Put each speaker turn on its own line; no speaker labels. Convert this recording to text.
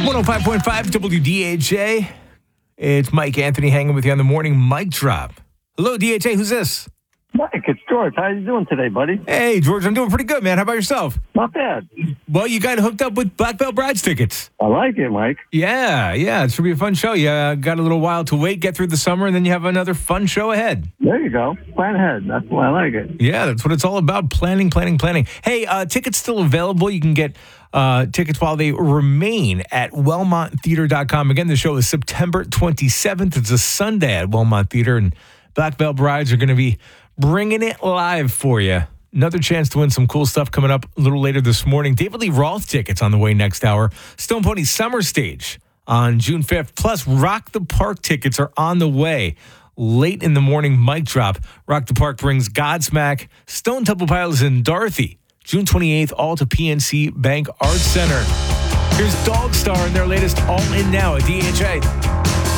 105.5 WDHA. It's Mike Anthony hanging with you on the morning mic drop. Hello, DHA. Who's this?
Mike, it's George. How you doing today, buddy?
Hey, George. I'm doing pretty good, man. How about yourself?
Not bad.
Well, you got hooked up with Black Belt Brides tickets.
I like it, Mike.
Yeah. It should be a fun show. You got a little while to wait, get through the summer, and then you have another fun show ahead.
There you go. Plan ahead. That's why I like it.
Yeah, that's what it's all about. Planning. Hey, tickets still available. You can get tickets while they remain at WelmontTheater.com. Again, the show is September 27th. It's a Sunday at Welmont Theater, and Black Belt Brides are going to be bringing it live for you. Another chance to win some cool stuff coming up a little later this morning. David Lee Roth tickets on the way next hour. Stone Pony Summer Stage on June 5th. Plus, Rock the Park tickets are on the way. Late in the morning mic drop. Rock the Park brings Godsmack, Stone Temple Pilots, and Dorothy. June 28th, all to PNC Bank Arts Center. Here's Dog Star and their latest All In Now at DHA.